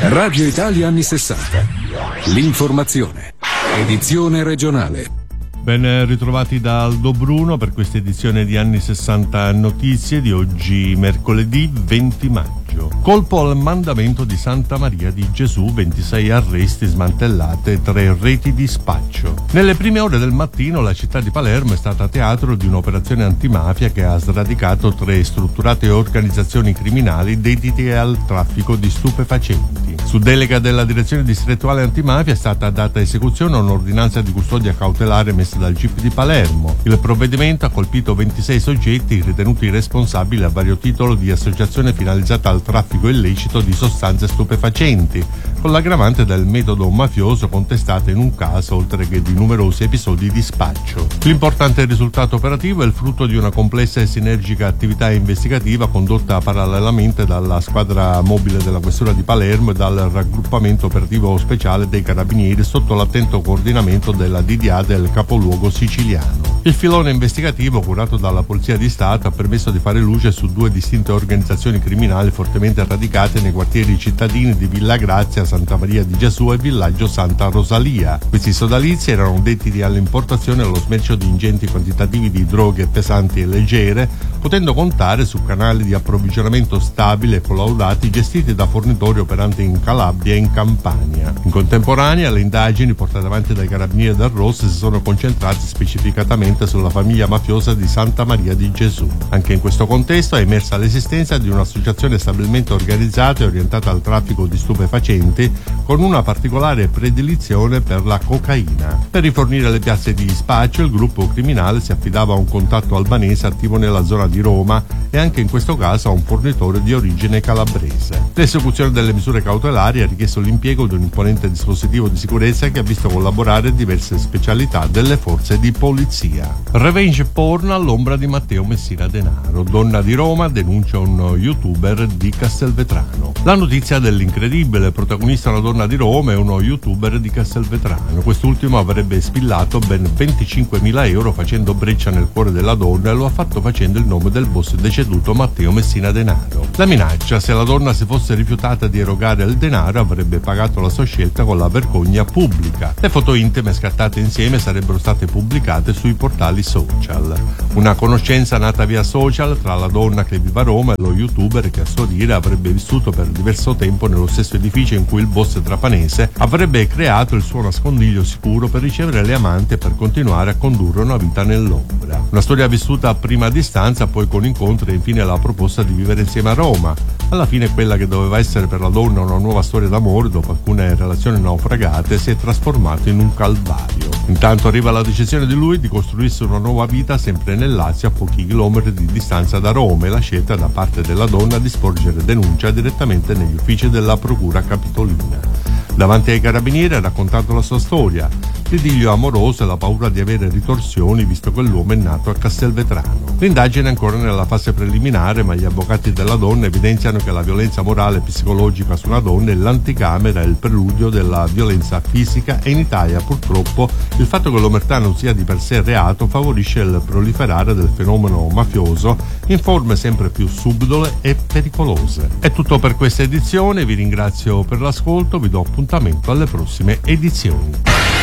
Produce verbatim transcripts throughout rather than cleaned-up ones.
Radio Italia anni sessanta. L'informazione. Edizione regionale. Ben ritrovati da Aldo Bruno per questa edizione di Anni sessanta Notizie di oggi, mercoledì venti maggio. Colpo al mandamento di Santa Maria di Gesù, ventisei arresti, smantellate tre reti di spaccio. Nelle prime ore del mattino la città di Palermo è stata teatro di un'operazione antimafia che ha sradicato tre strutturate organizzazioni criminali dedite al traffico di stupefacenti. Su delega della direzione distrettuale antimafia è stata data esecuzione a un'ordinanza di custodia cautelare messa dal G I P di Palermo. Il provvedimento ha colpito ventisei soggetti ritenuti responsabili a vario titolo di associazione finalizzata al traffico illecito di sostanze stupefacenti, con l'aggravante del metodo mafioso contestato in un caso, oltre che di numerosi episodi di spaccio. L'importante risultato operativo è il frutto di una complessa e sinergica attività investigativa condotta parallelamente dalla squadra mobile della Questura di Palermo e dal raggruppamento operativo speciale dei Carabinieri sotto l'attento coordinamento della D D A del capoluogo siciliano. Il filone investigativo curato dalla Polizia di Stato ha permesso di fare luce su due distinte organizzazioni criminali fortemente radicate nei quartieri cittadini di Villa Grazia, Santa Maria di Gesù e Villaggio Santa Rosalia. Questi sodalizi erano dediti all'importazione e allo smercio di ingenti quantitativi di droghe pesanti e leggere, potendo contare su canali di approvvigionamento stabili e collaudati gestiti da fornitori operanti in Calabria e in Campania. In contemporanea, le indagini portate avanti dai Carabinieri del Rosso si sono concentrate specificatamente sulla famiglia mafiosa di Santa Maria di Gesù. Anche in questo contesto è emersa l'esistenza di un'associazione stabilmente organizzata e orientata al traffico di stupefacenti, con una particolare predilizione per la cocaina. Per rifornire le piazze di spaccio, il gruppo criminale si affidava a un contatto albanese attivo nella zona di Roma e anche in questo caso a un fornitore di origine calabrese. L'esecuzione delle misure cautelari ha richiesto l'impiego di un imponente dispositivo di sicurezza che ha visto collaborare diverse specialità delle forze di polizia. Revenge porn all'ombra di Matteo Messina Denaro. Donna di Roma denuncia un youtuber di Castelvetrano. La notizia dell'incredibile: protagonista una donna di Roma e uno youtuber di Castelvetrano. Quest'ultimo avrebbe spillato ben venticinquemila euro facendo breccia nel cuore della donna e lo ha fatto facendo il nome del boss deceduto Matteo Messina Denaro. La minaccia: se la donna si fosse rifiutata di erogare il denaro avrebbe pagato la sua scelta con la vergogna pubblica. Le foto intime scattate insieme sarebbero state pubblicate sui portali social. Una conoscenza nata via social tra la donna che vive a Roma e lo youtuber che a suo dire avrebbe vissuto per diverso tempo nello stesso edificio in cui il boss trapanese avrebbe creato il suo nascondiglio sicuro per ricevere le amanti e per continuare a condurre una vita nell'ombra. Una storia vissuta a prima distanza, poi con incontri e infine la proposta di vivere insieme a Roma. Alla fine quella che doveva essere per la donna una nuova storia d'amore dopo alcune relazioni naufragate si è trasformata in un calvario. Intanto arriva la decisione di lui di costruirsi una nuova vita sempre nel Lazio, a pochi chilometri di distanza da Roma, e la scelta da parte della donna di sporgere denuncia direttamente negli uffici della procura capitolina. Davanti ai carabinieri ha raccontato la sua storia, l'idillio amoroso e la paura di avere ritorsioni visto che l'uomo è nato a Castelvetrano. L'indagine è ancora nella fase preliminare, ma gli avvocati della donna evidenziano che la violenza morale e psicologica su una donna è l'anticamera e il preludio della violenza fisica, e in Italia purtroppo il fatto che l'omertà non sia di per sé reato favorisce il proliferare del fenomeno mafioso in forme sempre più subdole e pericolose. È tutto per questa edizione, vi ringrazio per l'ascolto, vi do appuntamento alle prossime edizioni.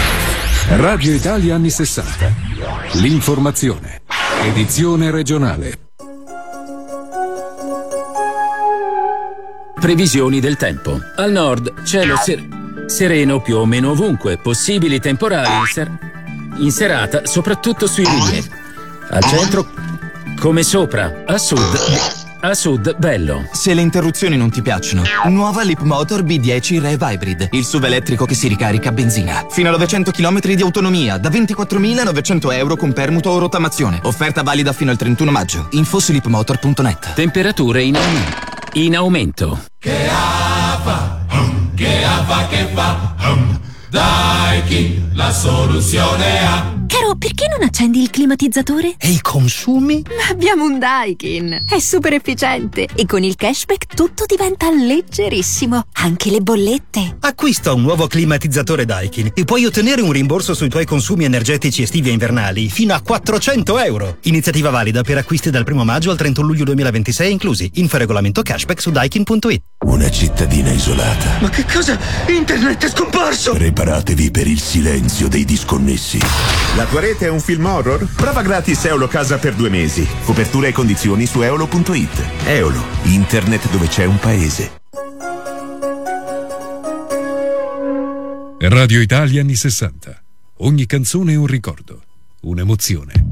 Radio Italia anni sessanta. L'informazione. Edizione regionale. Previsioni del tempo. Al nord, cielo ser- sereno più o meno ovunque, possibili temporali in, ser- in serata, soprattutto sui rilievi. Al centro, come sopra. A sud, a sud, bello. Se le interruzioni non ti piacciono, nuova Leapmotor B dieci Rev Hybrid, il S U V elettrico che si ricarica a benzina. Fino a novecento chilometri di autonomia, da ventiquattromilanovecento euro con permuto o rottamazione. Offerta valida fino al trentuno maggio. Info su leapmotor punto net. Temperature in aumento. In aumento. Che affa, hum, che affa che fa, hum. Daikin, la soluzione ha. Caro, perché non accendi il climatizzatore? E i consumi? Ma abbiamo un Daikin! È super efficiente e con il cashback tutto diventa leggerissimo. Anche le bollette. Acquista un nuovo climatizzatore Daikin e puoi ottenere un rimborso sui tuoi consumi energetici estivi e invernali fino a quattrocento euro. Iniziativa valida per acquisti dal primo maggio al trentuno luglio duemilaventisei inclusi. Info regolamento cashback su daikin punto it. Una cittadina isolata. Ma che cosa? Internet è scomparso! Preparatevi per il silenzio dei disconnessi. La tua rete è un film horror? Prova gratis Eolo Casa per due mesi. Copertura e condizioni su eolo punto it. Eolo, internet dove c'è un paese. Radio Italia anni sessanta. Ogni canzone è un ricordo, un'emozione.